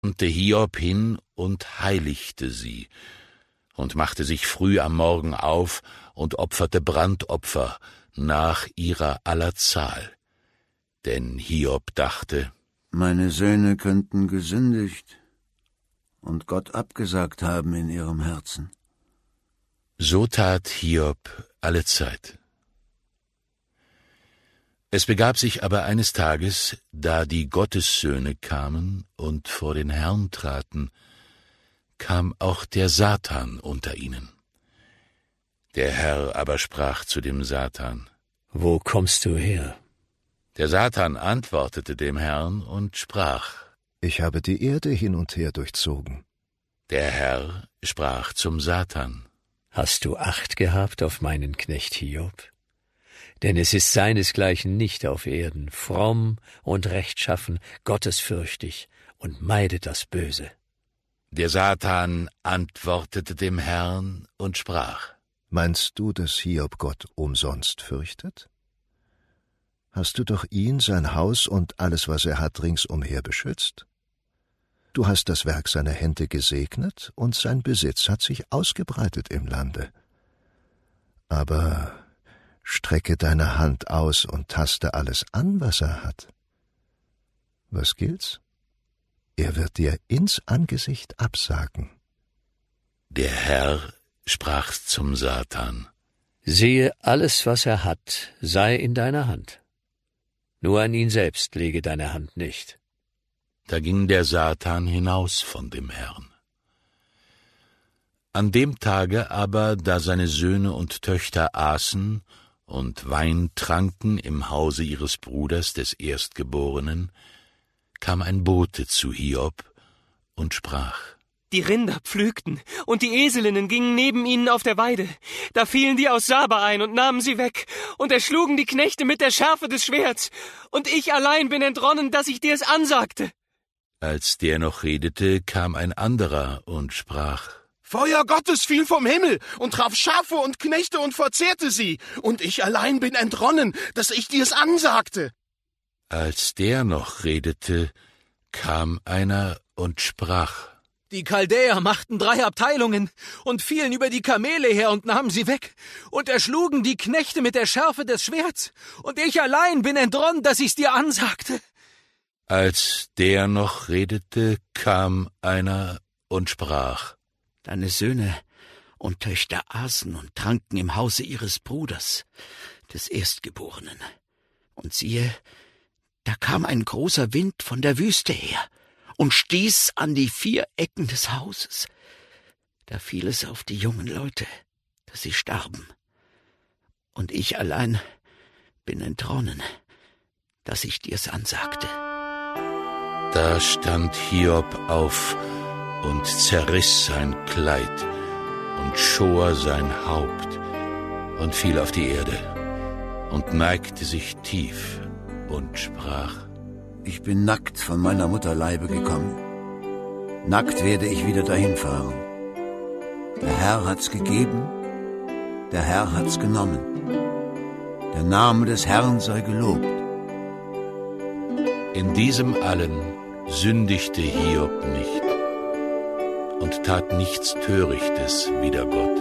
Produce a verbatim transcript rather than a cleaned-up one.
Hiob hin und heiligte sie und machte sich früh am Morgen auf und opferte Brandopfer nach ihrer aller Zahl. Denn Hiob dachte: Meine Söhne könnten gesündigt und Gott abgesagt haben in ihrem Herzen. So tat Hiob allezeit. Es begab sich aber eines Tages, da die Gottessöhne kamen und vor den Herrn traten, kam auch der Satan unter ihnen. Der Herr aber sprach zu dem Satan: Wo kommst du her? Der Satan antwortete dem Herrn und sprach: Ich habe die Erde hin und her durchzogen. Der Herr sprach zum Satan: Hast du Acht gehabt auf meinen Knecht Hiob? Denn es ist seinesgleichen nicht auf Erden, fromm und rechtschaffen, gottesfürchtig und meidet das Böse. Der Satan antwortete dem Herrn und sprach: Meinst du, dass Hiob Gott umsonst fürchtet? Hast du doch ihn, sein Haus und alles, was er hat, ringsumher beschützt? Du hast das Werk seiner Hände gesegnet, und sein Besitz hat sich ausgebreitet im Lande. Aber strecke deine Hand aus und taste alles an, was er hat. Was gilt's? Er wird dir ins Angesicht absagen. Der Herr sprach zum Satan: Siehe, alles, was er hat, sei in deiner Hand. Nur an ihn selbst lege deine Hand nicht. Da ging der Satan hinaus von dem Herrn. An dem Tage aber, da seine Söhne und Töchter aßen und Wein tranken im Hause ihres Bruders, des Erstgeborenen, kam ein Bote zu Hiob und sprach: Die Rinder pflügten, und die Eselinnen gingen neben ihnen auf der Weide. Da fielen die aus Saba ein und nahmen sie weg und erschlugen die Knechte mit der Schärfe des Schwerts. Und ich allein bin entronnen, dass ich dir's ansagte. Als der noch redete, kam ein anderer und sprach: Feuer Gottes fiel vom Himmel und traf Schafe und Knechte und verzehrte sie. Und ich allein bin entronnen, dass ich dir's ansagte. Als der noch redete, kam einer und sprach: Die Chaldäer machten drei Abteilungen und fielen über die Kamele her und nahmen sie weg und erschlugen die Knechte mit der Schärfe des Schwerts. Und ich allein bin entronnen, dass ich's dir ansagte. Als der noch redete, kam einer und sprach: Deine Söhne und Töchter aßen und tranken im Hause ihres Bruders, des Erstgeborenen. Und siehe, da kam ein großer Wind von der Wüste her und stieß an die vier Ecken des Hauses. Da fiel es auf die jungen Leute, dass sie starben. Und ich allein bin entronnen, dass ich dir's ansagte. Da stand Hiob auf und zerriss sein Kleid und schor sein Haupt und fiel auf die Erde und neigte sich tief und sprach: Ich bin nackt von meiner Mutter Leibe gekommen. Nackt werde ich wieder dahin fahren. Der Herr hat's gegeben, der Herr hat's genommen. Der Name des Herrn sei gelobt. In diesem allen sündigte Hiob nicht und tat nichts Törichtes wider Gott.